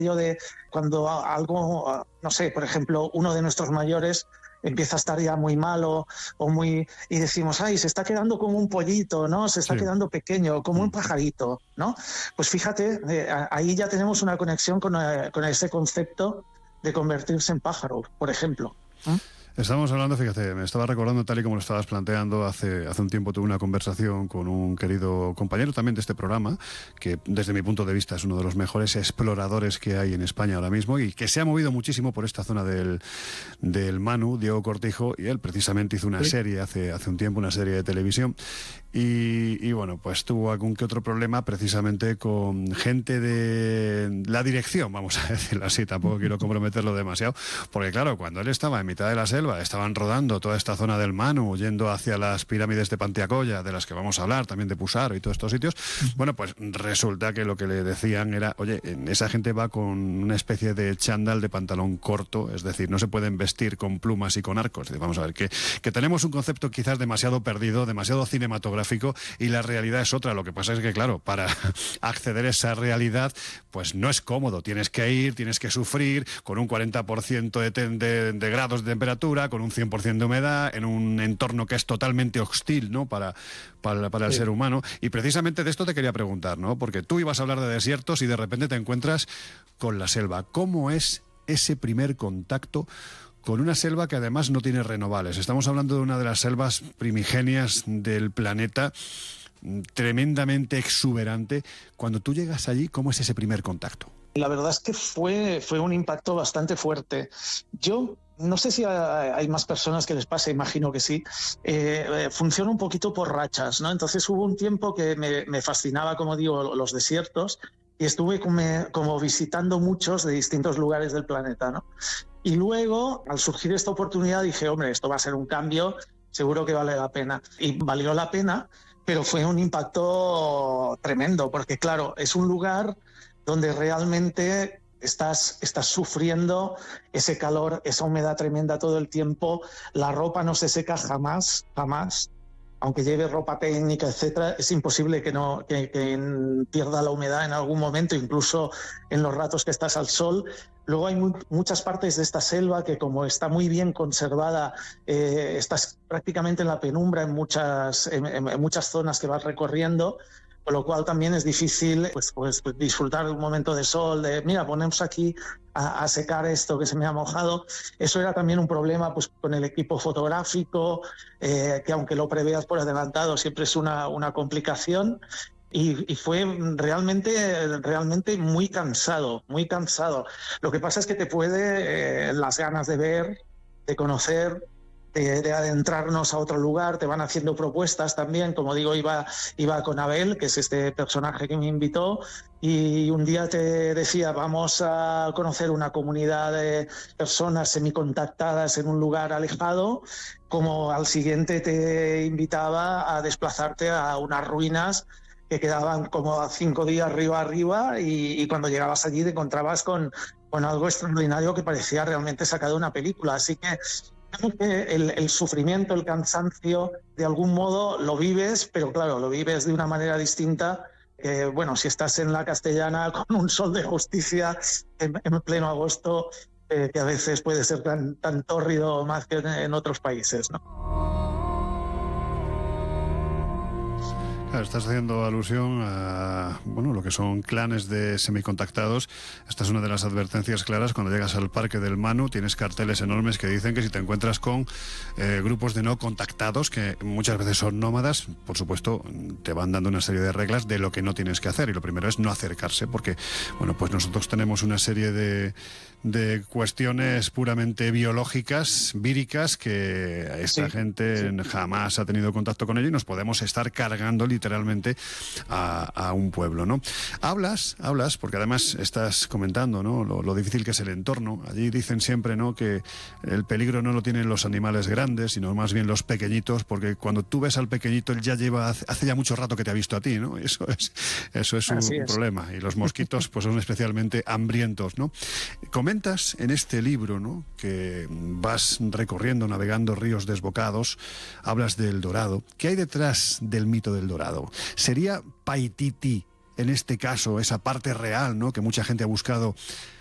de cuando algo, no sé, por ejemplo, uno de nuestros mayores empieza a estar ya muy malo y decimos, ay, se está quedando como un pollito, ¿no? Se está quedando pequeño, como un pajarito, ¿no? Pues fíjate, ahí ya tenemos una conexión con ese concepto de convertirse en pájaro, por ejemplo. Estamos hablando, fíjate, me estaba recordando tal y como lo estabas planteando, hace un tiempo tuve una conversación con un querido compañero también de este programa, que desde mi punto de vista es uno de los mejores exploradores que hay en España ahora mismo y que se ha movido muchísimo por esta zona del Manu, Diego Cortijo, y él precisamente hizo una serie hace un tiempo, una serie de televisión, y bueno, pues tuvo algún que otro problema precisamente con gente de la dirección, vamos a decirlo así, tampoco quiero comprometerlo demasiado, porque claro, cuando él estaba en mitad de la selva, estaban rodando toda esta zona del Manu, yendo hacia las pirámides de Pantiacoya, de las que vamos a hablar, también de Pusaro y todos estos sitios, bueno, pues resulta que lo que le decían era, oye, esa gente va con una especie de chándal de pantalón corto, es decir, no se pueden vestir con plumas y con arcos. Vamos a ver, que tenemos un concepto quizás demasiado perdido, demasiado cinematográfico, y la realidad es otra. Lo que pasa es que, claro, para acceder a esa realidad, pues no es cómodo, tienes que sufrir con un 40% de grados de temperatura, con un 100% de humedad, en un entorno que es totalmente hostil, ¿no?, para el ser humano. Y precisamente de esto te quería preguntar, ¿no?, porque tú ibas a hablar de desiertos y de repente te encuentras con la selva. ¿Cómo es ese primer contacto con una selva que además no tiene renovables? Estamos hablando de una de las selvas primigenias del planeta, tremendamente exuberante. Cuando tú llegas allí, ¿cómo es ese primer contacto? La verdad es que fue un impacto bastante fuerte. Yo no sé si hay más personas que les pasa, imagino que sí. Funciona un poquito por rachas, ¿no? Entonces hubo un tiempo que me fascinaba, como digo, los desiertos, y estuve como visitando muchos de distintos lugares del planeta, ¿no? Y luego, al surgir esta oportunidad, dije, hombre, esto va a ser un cambio, seguro que vale la pena. Y valió la pena, pero fue un impacto tremendo, porque claro, es un lugar donde realmente estás sufriendo ese calor, esa humedad tremenda todo el tiempo, la ropa no se seca jamás, aunque lleve ropa técnica, etcétera, es imposible que pierda la humedad en algún momento, incluso en los ratos que estás al sol. Luego hay muchas partes de esta selva que, como está muy bien conservada, estás prácticamente en la penumbra en muchas zonas que vas recorriendo, con lo cual también es difícil pues disfrutar de un momento de sol, de mira, ponemos aquí a secar esto que se me ha mojado. Eso era también un problema pues con el equipo fotográfico, que aunque lo preveas por adelantado siempre es una complicación. Y fue realmente muy cansado. Lo que pasa es que te puede las ganas de ver, de conocer, de adentrarnos a otro lugar, te van haciendo propuestas también. Como digo, iba con Abel, que es este personaje que me invitó, y un día te decía, vamos a conocer una comunidad de personas semicontactadas en un lugar alejado, como al siguiente te invitaba a desplazarte a unas ruinas que quedaban como a 5 días río arriba, y cuando llegabas allí te encontrabas con algo extraordinario que parecía realmente sacado de una película. Así que el sufrimiento, el cansancio, de algún modo lo vives, pero claro, lo vives de una manera distinta. Bueno, si estás en la Castellana con un sol de justicia en pleno agosto, que a veces puede ser tan tórrido más que en otros países, ¿no? Claro, estás haciendo alusión a lo que son clanes de semicontactados. Esta es una de las advertencias claras. Cuando llegas al Parque del Manu tienes carteles enormes que dicen que si te encuentras con grupos de no contactados, que muchas veces son nómadas, por supuesto te van dando una serie de reglas de lo que no tienes que hacer, y lo primero es no acercarse, porque pues nosotros tenemos una serie de cuestiones puramente biológicas, víricas, que esta gente jamás ha tenido contacto con ello, y nos podemos estar cargando literalmente a un pueblo, ¿no? Hablas, porque además estás comentando, ¿no?, lo difícil que es el entorno. Allí dicen siempre, ¿no?, que el peligro no lo tienen los animales grandes, sino más bien los pequeñitos, porque cuando tú ves al pequeñito, él ya hace ya mucho rato que te ha visto a ti, ¿no? Eso es un problema. Y los mosquitos pues son especialmente hambrientos, ¿no? Comentas en este libro, ¿no?, que vas recorriendo, navegando ríos desbocados, hablas del Dorado. ¿Qué hay detrás del mito del Dorado? ¿Sería Paititi en este caso esa parte real, ¿no?, que mucha gente ha buscado